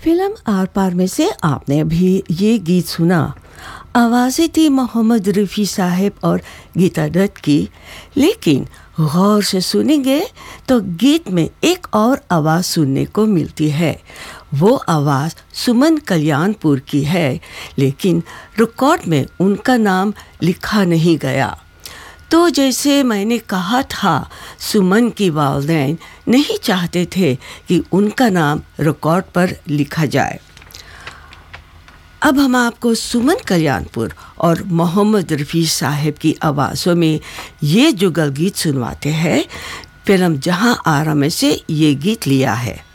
Film आर पार में से आपने अभी ये गीत सुना। आवाज़ें थी मोहम्मद रफ़ी साहब और गीता दत्त की, लेकिन गौर से सुनेंगे तो गीत में एक और आवाज़ सुनने को मिलती है। वो आवाज़ सुमन कल्याणपुर की है, लेकिन रिकॉर्ड में उनका नाम लिखा नहीं गया। तो जैसे मैंने कहा था, सुमन की वालिदैन नहीं चाहते थे कि उनका नाम रिकॉर्ड पर लिखा जाए। अब हम आपको सुमन कल्याणपुर और मोहम्मद रफ़ी साहब की आवाज़ों में ये जुगल गीत सुनवाते हैं। फिल्म जहां आरा में से ये गीत लिया है।